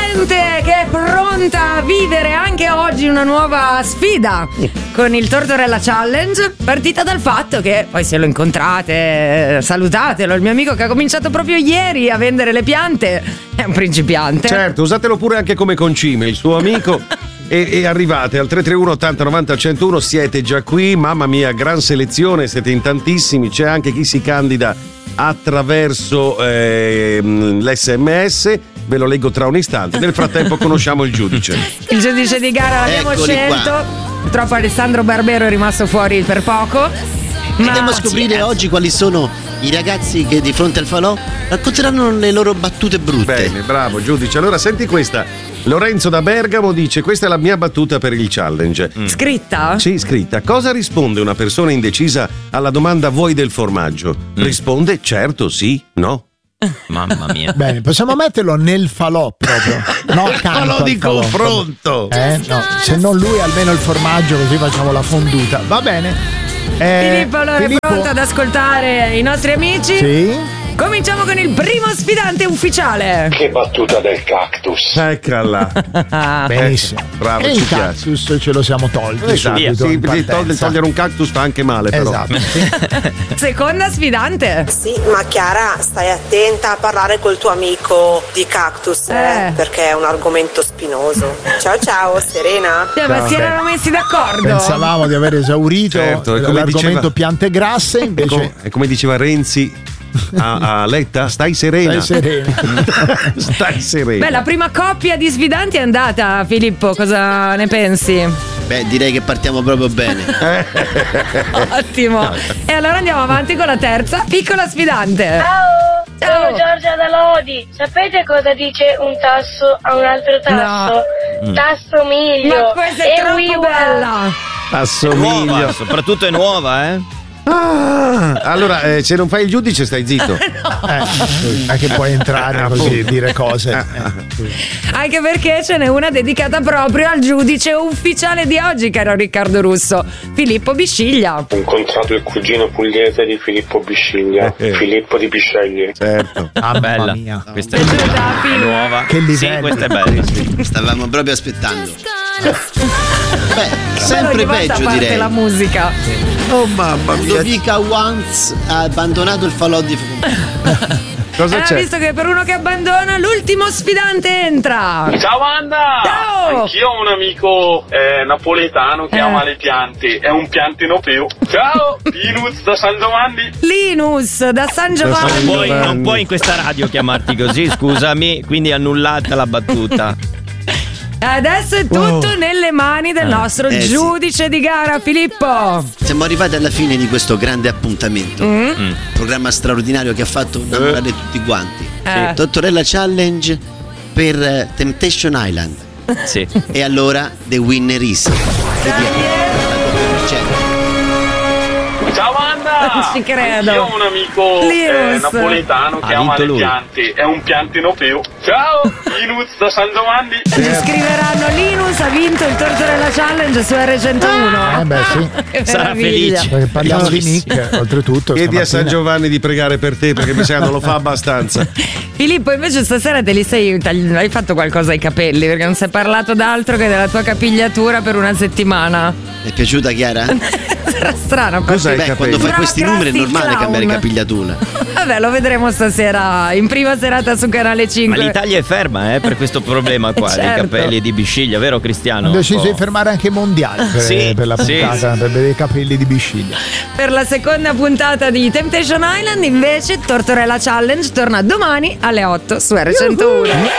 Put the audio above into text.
gente che è pronta a vivere anche oggi una nuova sfida con il Tortorella Challenge, partita dal fatto che poi se lo incontrate salutatelo, il mio amico che ha cominciato proprio ieri a vendere le piante è un principiante. Certo, usatelo pure anche come concime, il suo amico. E arrivate al 331 80 90 101, siete già qui, mamma mia, gran selezione, siete in tantissimi, c'è anche chi si candida attraverso l'SMS, ve lo leggo tra un istante. Nel frattempo conosciamo il giudice. Il giudice di gara l'abbiamo scelto, purtroppo Alessandro Barbero è rimasto fuori per poco. Andiamo a scoprire oggi quali sono i ragazzi che di fronte al falò racconteranno le loro battute brutte. Bene, bravo giudice. Allora senti questa. Lorenzo da Bergamo dice: questa è la mia battuta per il challenge. Scritta? Sì, scritta. Cosa risponde una persona indecisa alla domanda vuoi del formaggio? Risponde certo, sì, no. Mamma mia. Bene, possiamo metterlo nel falò proprio. No, accanto falò di al falò. confronto. No, se non lui almeno il formaggio, così facciamo la fonduta. Va bene. Filippo allora è pronto ad ascoltare i nostri amici? Sì. Cominciamo con il primo sfidante ufficiale. Che battuta del cactus. Eccola. Benissimo. Bravo, e ci il piace. cactus ce lo siamo tolti. Esatto, subito, sì, in partenza. togliere un cactus fa anche male, però. Esatto. Seconda sfidante. Sì, ma Chiara, stai attenta a parlare col tuo amico di cactus, perché è un argomento spinoso. Ciao ciao, Serena. Ma si erano messi d'accordo. Pensavamo di aver esaurito l'argomento piante grasse, invece è come diceva Renzi a Letta, stai serena. Stai serena. Beh, la prima coppia di sfidanti è andata, Filippo, cosa ne pensi? Beh, direi che partiamo proprio bene. Ottimo. E allora andiamo avanti con la terza piccola sfidante. Ciao, sono Giorgia da Lodi. Sapete cosa dice un tasso a un altro tasso? No. Tasso miglio. Ma questa è troppo bella. Assomiglio. Soprattutto è nuova, allora, se non fai il giudice stai zitto. Anche puoi entrare così, dire cose. Anche perché ce n'è una dedicata proprio al giudice ufficiale di oggi, caro Riccardo Russo, Filippo Bisciglia. Ho incontrato il cugino pugliese di Filippo Bisciglia, Filippo di Bisceglie. Certo. Bella. Mia. Questa è nuova. Che livello. Sì, questa è bella. Stavamo proprio aspettando. Beh, Però sempre ogni volta peggio, parte direi. la musica. Oh mamma mia. Ludovica Once ha abbandonato il falò di Cosa c'è? Visto che per uno che abbandona, l'ultimo sfidante entra. Ciao Wanda! Ciao! Anch'io ho un amico napoletano che ama le piante, è un piantino più. Ciao! Linus da San Giovanni. Linus da San Giovanni. Non puoi in questa radio chiamarti così, scusami, quindi annullata la battuta. Adesso è tutto nelle mani del nostro giudice di gara, Filippo. Siamo arrivati alla fine di questo grande appuntamento. Programma straordinario che ha fatto innamorare tutti quanti. Tortorella Challenge per Temptation Island. Sì. E allora The Winner is. Ciao Wanda! Non ci credo. Io ho un amico Linus. napoletano che ama le piante, è un piantino più. Ciao! Linus da San Giovanni. Ci scriveranno: Linus ha vinto il Tortorella Challenge su R101. Beh, sì. Che Sarà meraviglia. felice. Perché parliamo di Nick, oltretutto. Chiedi a San stamattina. Giovanni di pregare per te, perché mi sa che non lo fa abbastanza. Filippo, invece stasera hai fatto qualcosa ai capelli, perché non si è parlato d'altro che della tua capigliatura per una settimana. È piaciuta, Chiara? Sarà strano. Cos'hai i Beh, quando capelli? fai questi numeri è normale Clown. cambiare capigliatura. Vabbè, lo vedremo stasera in prima serata su Canale 5. Ma l'Italia è ferma per questo problema qua, Certo. dei capelli di Bisciglia, vero Cristiano? Hanno deciso di fermare anche i mondiali per la puntata, per vedere i capelli di Bisciglia. Per la seconda puntata di Temptation Island, invece, Tortorella Challenge torna domani alle 8 su R101.